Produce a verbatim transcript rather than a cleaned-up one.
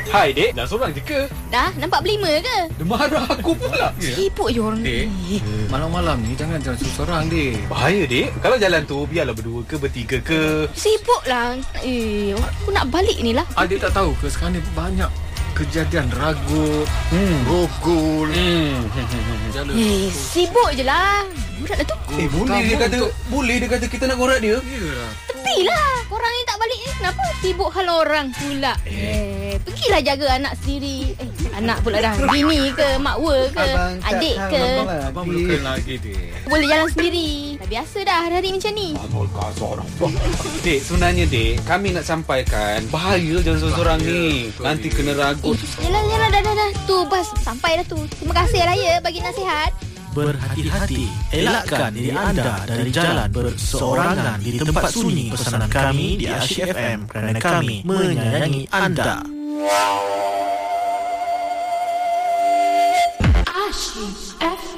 Hai dek, dah seorang je ke? Dah, nampak berlima ke? Dia marah aku pula. Sibuk je orang Dek, ni. malam-malam ni jangan jalan seorang dek. Bahaya dek. Kalau jalan tu biarlah berdua ke bertiga ke. Sibuk lah. Eh, aku nak balik ni lah. Adik tak tahu ke sekarang ni banyak kejadian ragut, Hmm. rogol. Hmm. Jalan. Eh, sibuk je lah. Budak dah tu. Eh boleh dia kata, boleh dia kata kita nak ngorak dia. Yalah. Tepilah. Korang ni tak balik ni. Kenapa sibuk hal orang pula? Eh, pergilah jaga anak sendiri. Eh, anak pula dah. Bini ke, makwa ke, Abang tak adik tahu ke. abang Abang belum kenal lagi dek. Boleh jalan sendiri. Dah biasa dah hari-hari macam ni. Dek, sebenarnya dek, kami nak sampaikan bahaya jalan seorang ni. betul, Nanti dek. kena ragut. Eh, yalah, yalah, dah, dah, dah. Tu, bas. Sampai dah tu. Terima kasih lah ya bagi nasihat. Berhati-hati, elakkan diri anda dari jalan berseorangan di tempat sunyi. Pesanan kami di Asyik F M kerana kami menyayangi anda. Asyik F